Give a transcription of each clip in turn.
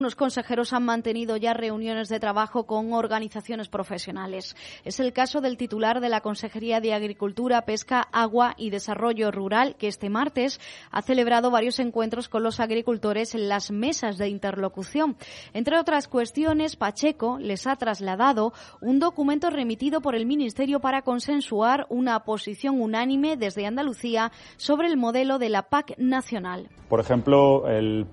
Los consejeros han mantenido ya reuniones de trabajo con organizaciones profesionales. Es el caso del titular de la Consejería de Agricultura, Pesca, Agua y Desarrollo Rural, que este martes ha celebrado varios encuentros con los agricultores en las mesas de interlocución. Entre otras cuestiones, Pacheco les ha trasladado un documento remitido por el Ministerio para consensuar una posición unánime desde Andalucía sobre el modelo de la PAC nacional. Por ejemplo,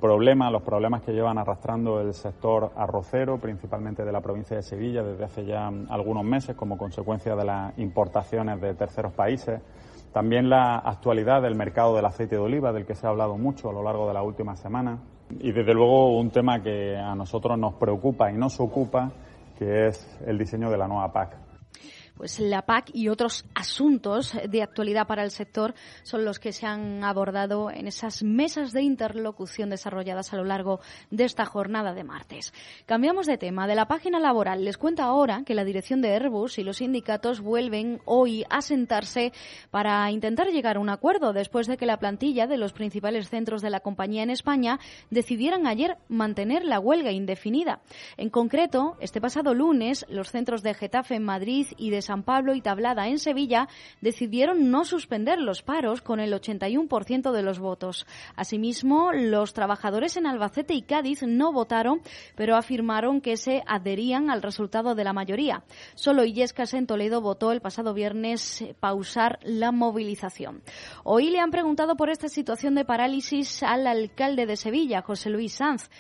los problemas que llevan arrastrando el sector arrocero, principalmente de la provincia de Sevilla, desde hace ya algunos meses, como consecuencia de las importaciones de terceros países. También la actualidad del mercado del aceite de oliva, del que se ha hablado mucho a lo largo de las últimas semanas. Y desde luego un tema que a nosotros nos preocupa y nos ocupa, que es el diseño de la nueva PAC. Pues la PAC y otros asuntos de actualidad para el sector son los que se han abordado en esas mesas de interlocución desarrolladas a lo largo de esta jornada de martes. Cambiamos de tema. De la página laboral les cuento ahora que la dirección de Airbus y los sindicatos vuelven hoy a sentarse para intentar llegar a un acuerdo después de que la plantilla de los principales centros de la compañía en España decidieran ayer mantener la huelga indefinida. En concreto, este pasado lunes, los centros de Getafe en Madrid y de San Pablo y Tablada en Sevilla decidieron no suspender los paros con el 81% de los votos. Asimismo, los trabajadores en Albacete y Cádiz no votaron, pero afirmaron que se adherían al resultado de la mayoría. Solo Illescas en Toledo votó el pasado viernes pausar la movilización. Hoy le han preguntado por esta situación de parálisis al alcalde de Sevilla, José Luis Sanz.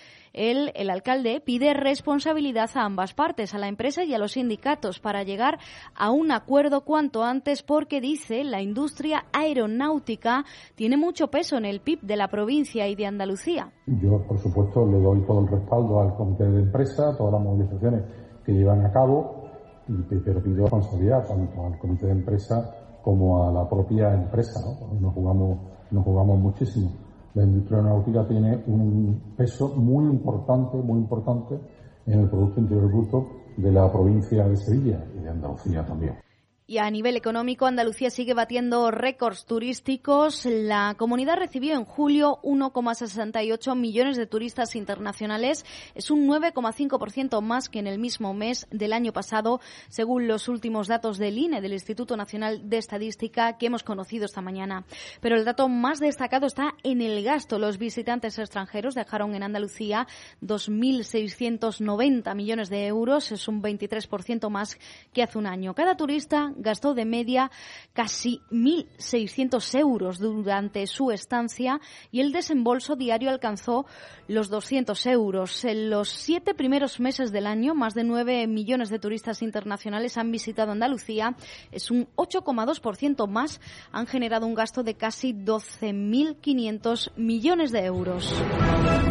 El alcalde pide responsabilidad a ambas partes, a la empresa y a los sindicatos, para llegar a un acuerdo cuanto antes, porque, dice, la industria aeronáutica tiene mucho peso en el PIB de la provincia y de Andalucía. Yo, por supuesto, le doy todo el respaldo al comité de empresa, todas las movilizaciones que llevan a cabo, pero pido responsabilidad tanto al comité de empresa como a la propia empresa, ¿no? Nos jugamos muchísimo. La industria aeronáutica tiene un peso muy importante en el Producto Interior Bruto de la provincia de Sevilla y de Andalucía también. Y a nivel económico, Andalucía sigue batiendo récords turísticos. La comunidad recibió en julio 1,68 millones de turistas internacionales. Es un 9,5% más que en el mismo mes del año pasado, según los últimos datos del INE, del Instituto Nacional de Estadística, que hemos conocido esta mañana. Pero el dato más destacado está en el gasto. Los visitantes extranjeros dejaron en Andalucía 2.690 millones de euros. Es un 23% más que hace un año. Cada turista gastó de media casi 1.600 euros durante su estancia y el desembolso diario alcanzó los 200 euros. En los 7 primeros meses del año, más de 9 millones de turistas internacionales han visitado Andalucía. Es un 8,2% más. Han generado un gasto de casi 12.500 millones de euros.